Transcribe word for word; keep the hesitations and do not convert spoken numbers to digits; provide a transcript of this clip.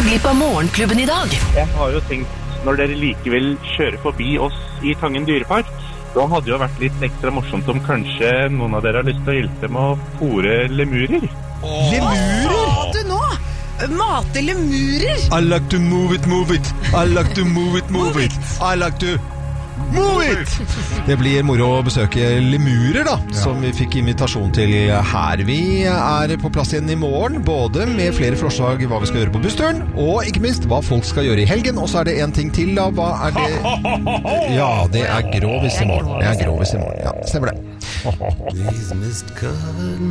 glipp av Morgenklubben i dag? Jeg har jo tenkt, når dere likevel kjører forbi oss i Tangen dyrepark, da hadde det jo vært litt ekstra morsomt om kanskje noen av dere har lyst til å hjelpe med å fôre lemurer. Åh. Lemurer? Hva sa du nå? Mate lemurer? I like to move it, move it. I like to move it, move it. I like to move it. Det blir moro å besøke lemurer da, ja. Som vi fikk invitasjon til her. Vi er på plass igjen i morgen, både med flere forslag hva vi skal gjøre på bussturen, og ikke minst hva folk skal gjøre i helgen. Og så er det en ting til da, hva er det? Ja, det er grovis i morgen. Det er grovis i morgen, ja, stemmer det.